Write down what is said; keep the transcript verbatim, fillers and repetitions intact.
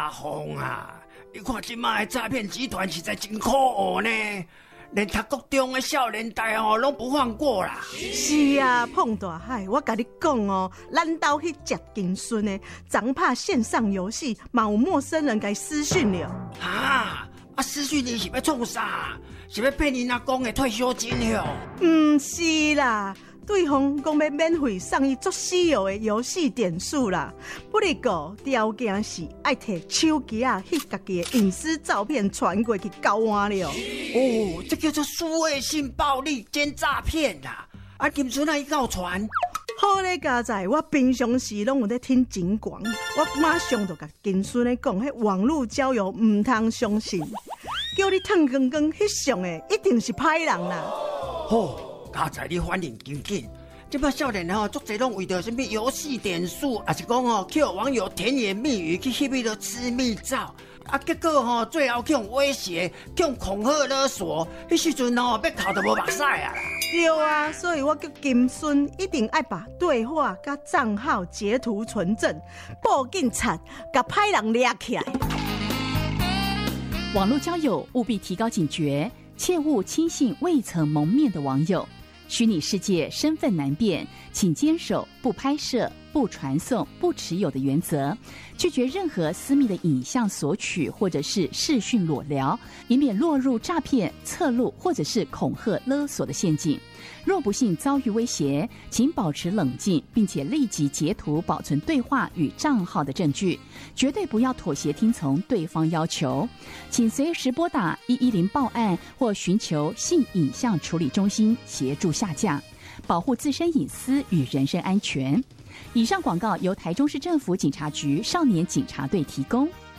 凤啊，你看即卖诈骗集团实在真可恶呢，连读国中的少年代哦，拢不放过啦。 是啊，碰大海，我甲你讲哦，咱兜去食金孙的，昨拍线上游戏，嘛有陌生人甲私讯了。 啊啊！私讯你是要创啥？是要骗人阿公的退休金哟？ 唔是啦。对方讲要免费送伊足稀有的游戏点数啦，不过条件是爱摕手机啊，翕家己的隐私照片传过去交换了。 哦，这叫做数位性暴力兼诈骗啦！啊，金孙啊，伊告传。 好咧，家在我平常时拢有咧听警广，我马上就甲金孙咧讲，迄网络交友唔通相信，叫你趁光光翕相的一定是歹人啦。 哦。家在你反应真紧，这摆少年吼，足侪拢为着什么游戏点数，也是讲吼去网友甜言蜜语去翕迄个私密照，啊，结果吼最后去用威胁、去用恐吓勒索，迄时阵吼要哭都无目屎啊啦！ 对啊，所以我叫金孙一定爱把对话甲账号截图存证，报警察，甲歹人抓起来。 网络交友务必提高警觉，切勿轻信未曾谋面的网友。虚拟世界身份难辨，请坚守不拍摄、不传送、不持有的原则，拒绝任何私密的影像索取或者是视讯裸聊，以免落入诈骗、侧录或者是恐吓勒索的陷阱。若不幸遭遇威胁，请保持冷静，并且立即截图保存对话与账号的证据，绝对不要妥协听从对方要求。请随时拨打一一零报案或寻求性影像处理中心协助下架，保护自身隐私与人身安全。以上广告由台中市政府警察局少年警察队提供。